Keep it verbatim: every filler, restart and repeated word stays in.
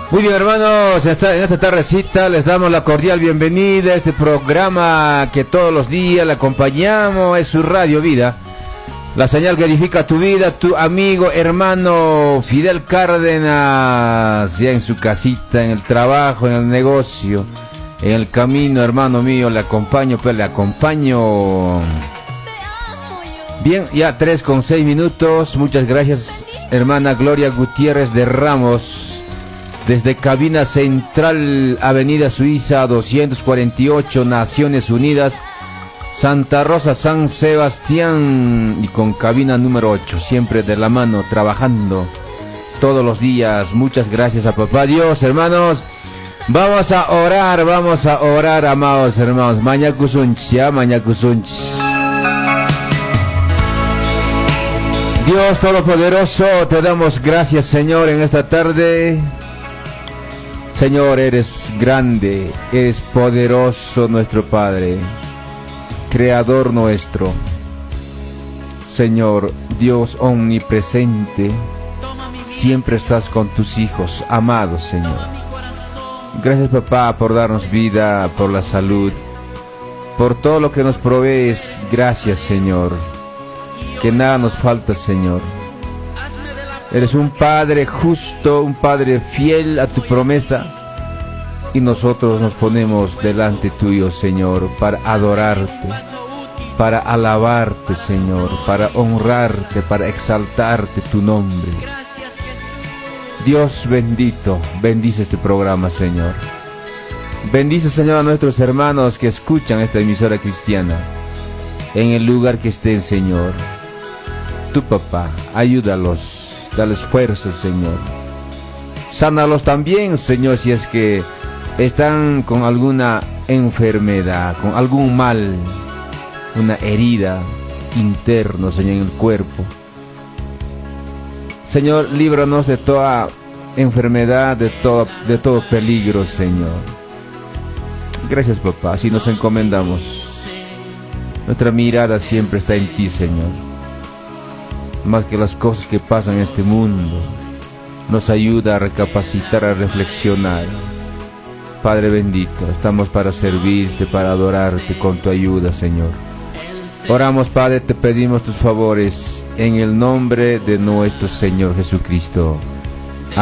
Muy bien, hermanos, en esta, en esta tardecita les damos la cordial bienvenida a este programa que todos los días le acompañamos, es su Radio Vida, la señal que edifica tu vida, tu amigo, hermano Fidel Cárdenas, ya en su casita, en el trabajo, en el negocio, en el camino, hermano mío, le acompaño, pues le acompaño. Bien, ya tres con seis minutos, muchas gracias, hermana Gloria Gutiérrez de Ramos. Desde cabina central, Avenida Suiza doscientos cuarenta y ocho, Naciones Unidas, Santa Rosa, San Sebastián, y con cabina número ocho, siempre de la mano, trabajando todos los días. Muchas gracias a Papá Dios, hermanos. Vamos a orar, vamos a orar, amados hermanos. Mañacusunch, ya, Mañacusunch. Dios Todopoderoso, te damos gracias, Señor, en esta tarde. Señor, eres grande, eres poderoso, nuestro Padre, Creador nuestro. Señor, Dios omnipresente, siempre estás con tus hijos, amados, Señor. Gracias, Papá, por darnos vida, por la salud, por todo lo que nos provees. Gracias, Señor. Que nada nos falta, Señor. Eres un Padre justo, un Padre fiel a tu promesa, y nosotros nos ponemos delante tuyo, Señor, para adorarte, para alabarte, Señor, para honrarte, para exaltarte tu nombre. Dios bendito, bendice este programa, Señor. Bendice, Señor, a nuestros hermanos que escuchan esta emisora cristiana, en el lugar que estén, Señor. Tu Papá, ayúdalos. Dales fuerza, Señor. Sánalos también, Señor, si es que están con alguna enfermedad, con algún mal, una herida interna, Señor, en el cuerpo. Señor, líbranos de toda enfermedad, de todo, de todo peligro, Señor. Gracias, Papá, así nos encomendamos. Nuestra mirada siempre está en ti, Señor. Más que las cosas que pasan en este mundo, nos ayuda a recapacitar, a reflexionar. Padre bendito, estamos para servirte, para adorarte con tu ayuda, Señor. Oramos, Padre, te pedimos tus favores en el nombre de nuestro Señor Jesucristo.